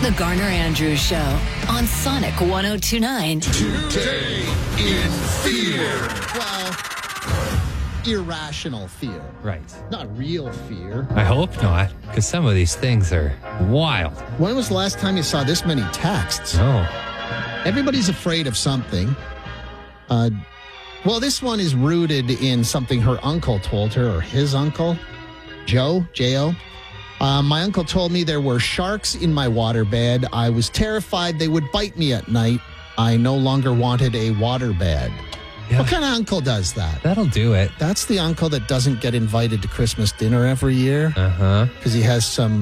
The Garner Andrews Show on Sonic 102.9. Today in fear. Well, irrational fear. Right. Not real fear. I hope not, because some of these things are wild. When was the last time you saw this many texts? No. Everybody's afraid of something. Well, this one is rooted in something her uncle told her, or his uncle, Joe, J-O. My uncle told me there were sharks in my waterbed. I was terrified they would bite me at night. I no longer wanted a waterbed. Yeah. What kind of uncle does that? That'll do it. That's the uncle that doesn't get invited to Christmas dinner every year. Uh-huh. Because he has some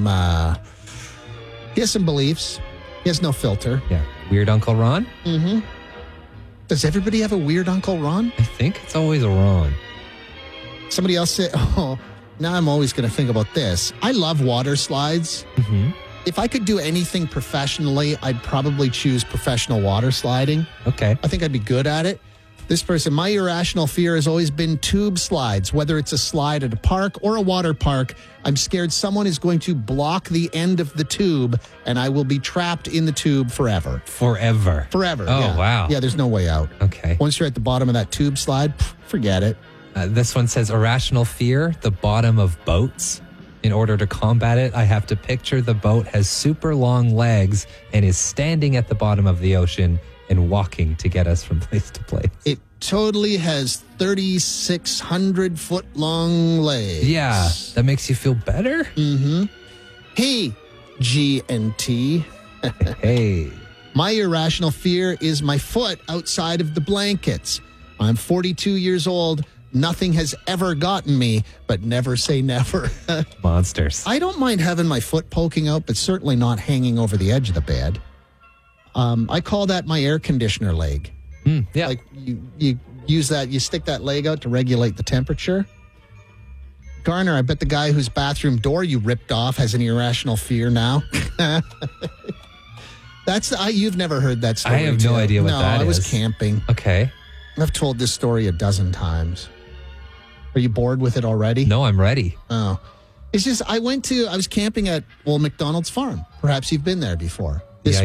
beliefs. He has no filter. Yeah. Weird Uncle Ron? Mm-hmm. Does everybody have a weird Uncle Ron? I think it's always a Ron. Somebody else said, oh, now I'm always going to think about this. I love water slides. Mm-hmm. If I could do anything professionally, I'd probably choose professional water sliding. Okay. I think I'd be good at it. This person, my irrational fear has always been tube slides, whether it's a slide at a park or a water park. I'm scared someone is going to block the end of the tube and I will be trapped in the tube forever. Forever. Forever. Oh, yeah. wow. Yeah, there's no way out. Okay. Once you're at the bottom of that tube slide, forget it. This one says irrational fear, the bottom of boats. In order to combat it, I have to picture the boat has super long legs and is standing at the bottom of the ocean and walking to get us from place to place. It totally has 3,600 foot long legs. Yeah, that makes you feel better? Mm-hmm. Hey, G and T. Hey. My irrational fear is my foot outside of the blankets. I'm 42 years old. Nothing has ever gotten me, but never say never. Monsters. I don't mind having my foot poking out, but certainly not hanging over the edge of the bed. I call that my air conditioner leg. Yeah. Like you use that, you stick that leg out to regulate the temperature. Garner, I bet the guy whose bathroom door you ripped off has an irrational fear now. You've never heard that story. I have no idea what that is. No, I was camping. Okay. I've told this story a dozen times. Are you bored with it already? No, I'm ready. Oh. It's just, I was camping at Old McDonald's farm. Perhaps you've been there before. This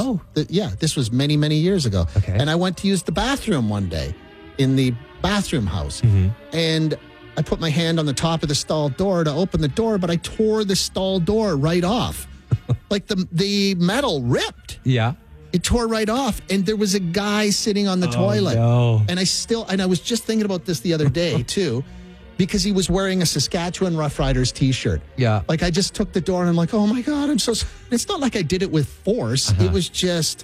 was many, many years ago. Okay. And I went to use the bathroom one day in the bathroom house. Mm-hmm. And I put my hand on the top of the stall door to open the door, but I tore the stall door right off. Like the metal ripped. Yeah. It tore right off. And there was a guy sitting on the toilet. No. And I was just thinking about this the other day, too. Because he was wearing a Saskatchewan Roughriders t-shirt. Yeah. Like, I just took the door and I'm like, oh, my God, I'm so... It's not like I did it with force. Uh-huh. It was just,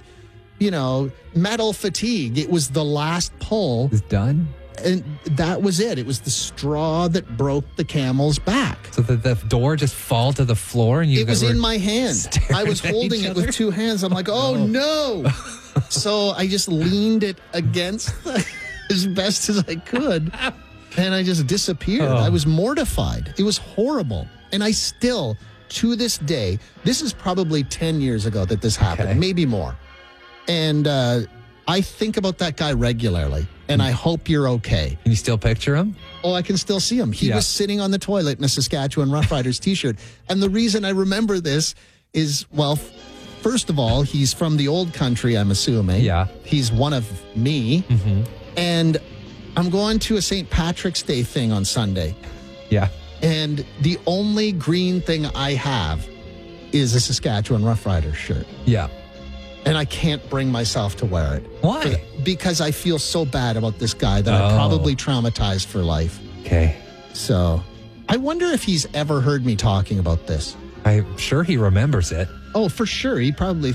metal fatigue. It was the last pull. It's done? And that was it. It was the straw that broke the camel's back. So the door just fall to the floor and It was in my hand. I was holding it with two hands. I'm like, oh, no. So I just leaned it against as best as I could. And I just disappeared. Oh. I was mortified. It was horrible. And I still, to this day, this is probably 10 years ago that this happened, maybe more. And I think about that guy regularly, and I hope you're okay. Can you still picture him? Oh, I can still see him. He was sitting on the toilet in a Saskatchewan Roughriders t-shirt. And the reason I remember this is, well, first of all, he's from the old country, I'm assuming. Yeah. He's one of me. Mm-hmm. And I'm going to a St. Patrick's Day thing on Sunday. Yeah. And the only green thing I have is a Saskatchewan Roughriders shirt. Yeah. And I can't bring myself to wear it. Why? Because I feel so bad about this guy that I'm probably traumatized for life. Okay. So I wonder if he's ever heard me talking about this. I'm sure he remembers it. Oh, for sure. He probably,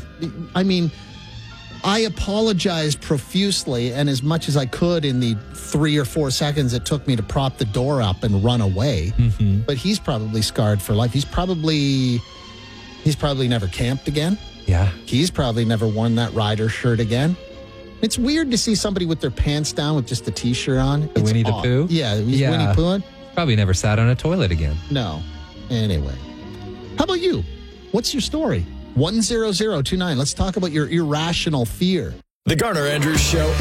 I apologized profusely and as much as I could in the 3 or 4 seconds it took me to prop the door up and run away. Mm-hmm. But he's probably scarred for life. He's probably never camped again. Yeah. He's probably never worn that rider shirt again. It's weird to see somebody with their pants down with just a t-shirt on. The Winnie the Pooh? Yeah, he's Winnie Pooh. Probably never sat on a toilet again. No. Anyway. How about you? What's your story? 10029. Let's talk about your irrational fear. The Garner Andrews Show.